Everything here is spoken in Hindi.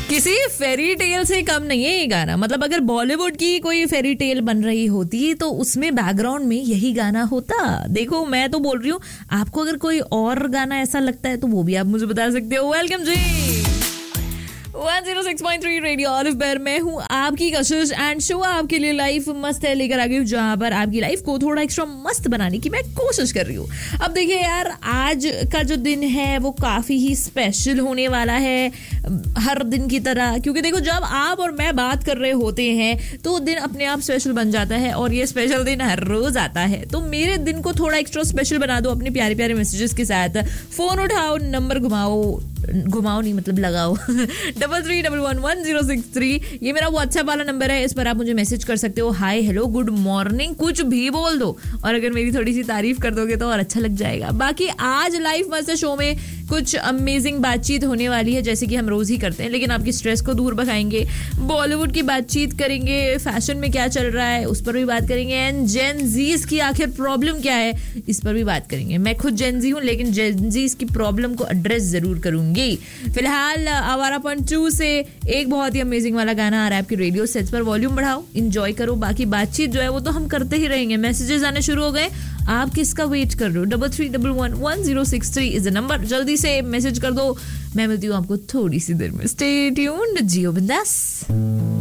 किसी फेरी टेल से कम नहीं है ये गाना. मतलब अगर बॉलीवुड की कोई फेरी टेल बन रही होती तो उसमें बैकग्राउंड में यही गाना होता. देखो मैं तो बोल रही हूँ, आपको अगर कोई और गाना ऐसा लगता है तो वो भी आप मुझे बता सकते हो. वेलकम जी 106.3 रेडियो ऑलिव बेयर में हूँ आपकी कशिश एंड शो आपके लिए लाइफ मस्त है लेकर आ गई हूँ, जहाँ पर आपकी लाइफ को थोड़ा एक्स्ट्रा मस्त बनाने की मैं कोशिश कर रही हूँ. अब देखिए यार, आज का जो दिन है वो काफी ही स्पेशल होने वाला है हर दिन की तरह, क्योंकि देखो जब आप और मैं बात कर रहे होते हैं तो दिन अपने आप स्पेशल बन जाता है और ये स्पेशल दिन हर रोज आता है. तो मेरे दिन को थोड़ा एक्स्ट्रा स्पेशल बना दो अपने प्यारे प्यारे मैसेजेस के साथ. फोन उठाओ, नंबर घुमाओ नहीं मतलब लगाओ 33111063. ये मेरा व्हाट्सएप वाला नंबर है, इस पर आप मुझे मैसेज कर सकते हो. हाय, हेलो, गुड मॉर्निंग, कुछ भी बोल दो, और अगर मेरी थोड़ी सी तारीफ कर दोगे तो और अच्छा लग जाएगा. बाकी आज लाइव मस्त शो में कुछ अमेजिंग बातचीत होने वाली है, जैसे कि हम रोज ही करते हैं, लेकिन आपकी स्ट्रेस को दूर भगाएंगे. बॉलीवुड की बातचीत करेंगे, फैशन में क्या चल रहा है उस पर भी बात करेंगे, एंड जेन जीज की आखिर प्रॉब्लम क्या है इस पर भी बात करेंगे. मैं खुद जेन जी हूँ, लेकिन जेन जीज की प्रॉब्लम को एड्रेस जरूर करूंगी. फिलहाल आवारापन 2 से एक बहुत ही अमेजिंग वाला गाना आ रहा है आपके रेडियो सेट्स पर. वॉल्यूम बढ़ाओ, एंजॉय करो. बाकी बातचीत जो है वो तो हम करते ही रहेंगे. मैसेजेस आने शुरू हो गए, आप किसका वेट कर रहे हो? 33111063 इज द नंबर. जल्दी से मैसेज कर दो. मैं मिलती हूँ आपको थोड़ी सी देर में. स्टे ट्यून्ड, जियो बिंदास.